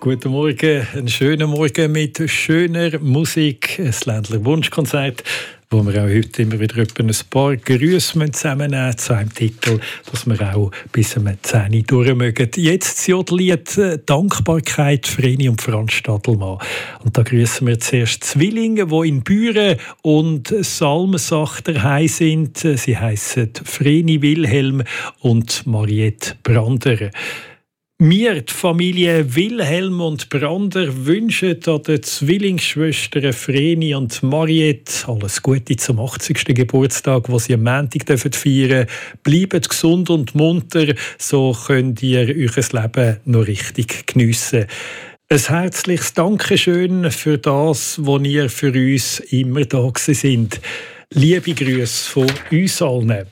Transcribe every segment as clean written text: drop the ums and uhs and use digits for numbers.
Guten Morgen, einen schönen Morgen mit schöner Musik, ein Ländler Wunschkonzert, wo wir auch heute immer wieder ein paar Grüße zusammennehmen zu einem Titel, dass wir auch bis um 10 Uhr durch mögen. Jetzt das Jodlied «Dankbarkeit» Vreni und Franz Stadelmann. Und da grüßen wir zuerst Zwillinge, die in Büren und Salmsach daheim sind. Sie heissen Vreni Wilhelm und Mariette Brander. Wir, die Familie Wilhelm und Brander, wünschen an den Zwillingsschwestern Vreni und Mariette alles Gute zum 80. Geburtstag, den sie am Montag feiern dürfen. Bleibt gesund und munter, so könnt ihr euer Leben noch richtig geniessen. Ein herzliches Dankeschön für das, was ihr für uns immer da sind. Liebe Grüße von uns allen.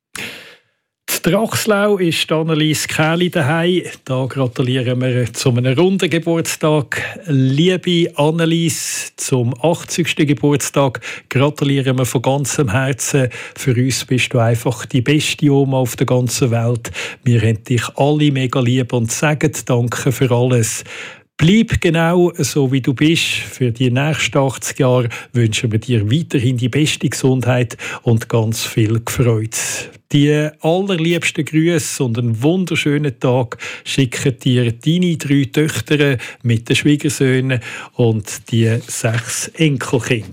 In Drachslau ist Annelies Kähli daheim. Da gratulieren wir zu einem runden Geburtstag. Liebe Annelies, zum 80. Geburtstag gratulieren wir von ganzem Herzen. Für uns bist du einfach die beste Oma auf der ganzen Welt. Wir haben dich alle mega lieb und sagen Danke für alles. Bleib genau so, wie du bist. Für die nächsten 80 Jahre wünschen wir dir weiterhin die beste Gesundheit und ganz viel Freude. Die allerliebsten Grüße und einen wunderschönen Tag schicken dir deine 3 Töchter mit den Schwiegersöhnen und die 6 Enkelkinder.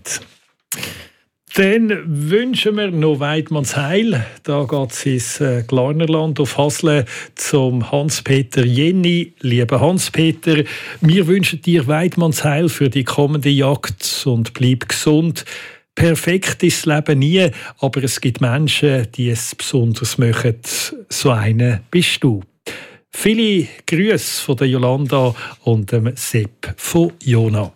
Dann wünschen wir noch Weidmannsheil. Da geht es ins Glarnerland auf Hasle zum Hans-Peter Jenny. Lieber Hans-Peter, wir wünschen dir Weidmannsheil für die kommende Jagd und bleib gesund. Perfekt ist das Leben nie, aber es gibt Menschen, die es besonders machen. So einer bist du. Viele Grüße von der Jolanda und dem Sepp von Jona.